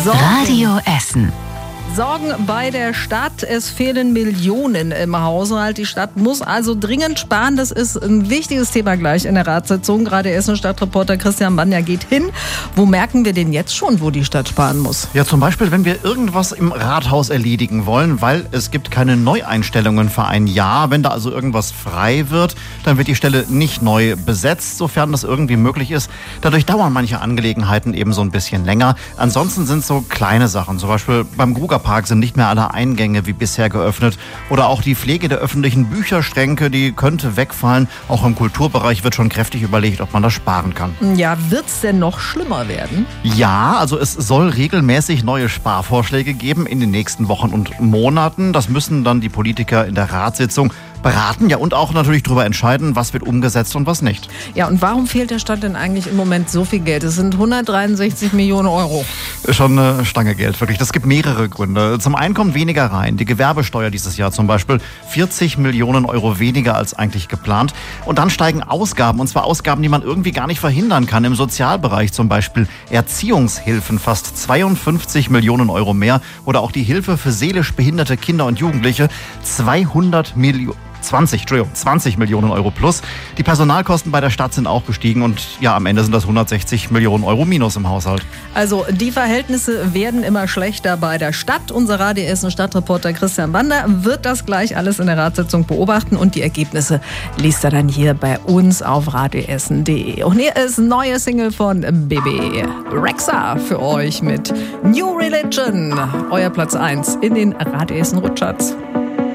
Radio Essen. Sorgen bei der Stadt. Es fehlen Millionen im Haushalt. Die Stadt muss also dringend sparen. Das ist ein wichtiges Thema gleich in der Ratssitzung. Gerade Essen-Stadtreporter Christian Banja geht hin. Wo merken wir denn jetzt schon, wo die Stadt sparen muss? Ja, zum Beispiel, wenn wir irgendwas im Rathaus erledigen wollen, weil es gibt keine Neueinstellungen für ein Jahr. Wenn da also irgendwas frei wird, dann wird die Stelle nicht neu besetzt, sofern das irgendwie möglich ist. Dadurch dauern manche Angelegenheiten eben so ein bisschen länger. Ansonsten sind so kleine Sachen, zum Beispiel beim Grugerpark sind nicht mehr alle Eingänge wie bisher geöffnet. Oder auch die Pflege der öffentlichen Bücherschränke, die könnte wegfallen. Auch im Kulturbereich wird schon kräftig überlegt, ob man das sparen kann. Ja, wird's denn noch schlimmer werden? Ja, also es soll regelmäßig neue Sparvorschläge geben in den nächsten Wochen und Monaten. Das müssen dann die Politiker in der Ratssitzung beraten, ja, und auch natürlich darüber entscheiden, was wird umgesetzt und was nicht. Ja, und warum fehlt der Stadt denn eigentlich im Moment so viel Geld? Es sind 163 Millionen Euro. Schon eine Stange Geld, wirklich. Das gibt mehrere Gründe. Zum einen kommt weniger rein. Die Gewerbesteuer dieses Jahr zum Beispiel 40 Millionen Euro weniger als eigentlich geplant. Und dann steigen Ausgaben, und zwar Ausgaben, die man irgendwie gar nicht verhindern kann. Im Sozialbereich zum Beispiel Erziehungshilfen, fast 52 Millionen Euro mehr. Oder auch die Hilfe für seelisch behinderte Kinder und Jugendliche, 20 Millionen Euro plus. Die Personalkosten bei der Stadt sind auch gestiegen und ja, am Ende sind das 160 Millionen Euro minus im Haushalt. Also die Verhältnisse werden immer schlechter bei der Stadt. Unser Radio Essen Stadtreporter Christian Banja wird das gleich alles in der Ratssitzung beobachten und die Ergebnisse liest er dann hier bei uns auf radioessen.de. Und hier ist eine neue Single von Bebe Rexha für euch mit New Religion. Euer Platz 1 in den Radio Essen Rutscharts.